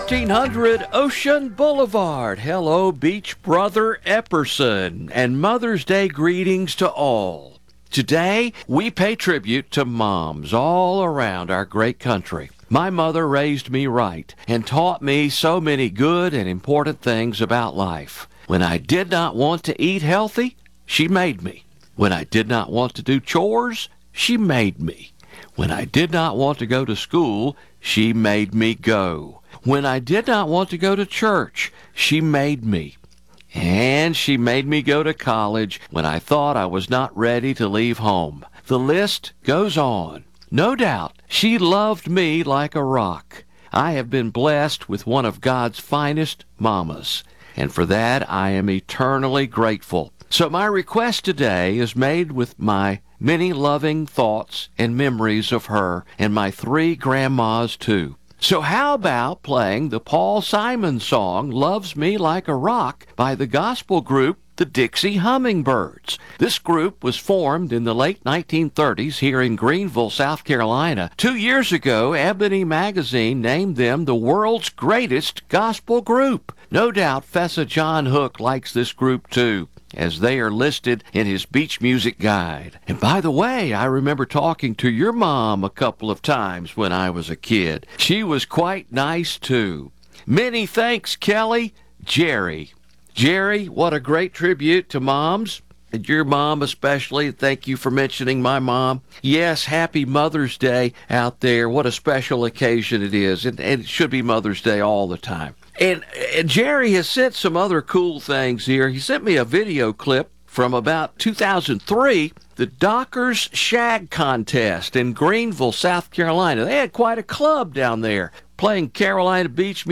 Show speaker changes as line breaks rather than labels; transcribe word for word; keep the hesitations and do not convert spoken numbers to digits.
thirteen hundred Ocean Boulevard. Hello, Beach Brother Epperson, and Mother's Day greetings to all. Today, we pay tribute to moms all around our great country. My mother raised me right and taught me so many good and important things about life. When I did not want to eat healthy, she made me. When I did not want to do chores, she made me. When I did not want to go to school, she made me go. When I did not want to go to church, she made me. And she made me go to college when I thought I was not ready to leave home. The list goes on. No doubt, she loved me like a rock. I have been blessed with one of God's finest mamas, and for that I am eternally grateful. So my request today is made with my many loving thoughts and memories of her and my three grandmas too. So how about playing the Paul Simon song, Loves Me Like a Rock, by the gospel group the Dixie Hummingbirds. This group was formed in the late nineteen thirties here in Greenville, South Carolina. Two years ago, Ebony Magazine named them the world's greatest gospel group. No doubt Fessa John Hook likes this group too, as they are listed in his Beach Music Guide. And by the way, I remember talking to your mom a couple of times when I was a kid. She was quite nice too. Many thanks, Kelly. Jerry. Jerry, what a great tribute to moms, and your mom especially. Thank you for mentioning my mom. Yes, happy Mother's Day out there. What a special occasion it is, and, and it should be Mother's Day all the time. And, and Jerry has sent some other cool things here. He sent me a video clip from about two thousand three, the Dockers Shag Contest in Greenville, South Carolina. They had quite a club down there playing Carolina Beach